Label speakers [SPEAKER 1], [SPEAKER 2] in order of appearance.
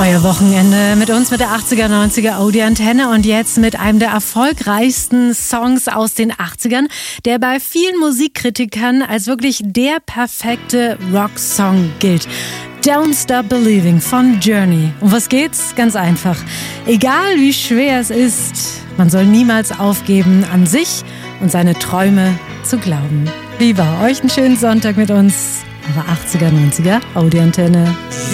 [SPEAKER 1] Euer Wochenende mit uns, mit der 80er, 90er Audi-Antenne und jetzt mit einem der erfolgreichsten Songs aus den 80ern, der bei vielen Musikkritikern als wirklich der perfekte Rocksong gilt. Don't Stop Believing von Journey. Um was geht's? Ganz einfach. Egal wie schwer es ist, man soll niemals aufgeben, an sich und seine Träume zu glauben. Lieber euch einen schönen Sonntag mit uns, eure 80er, 90er Audi-Antenne.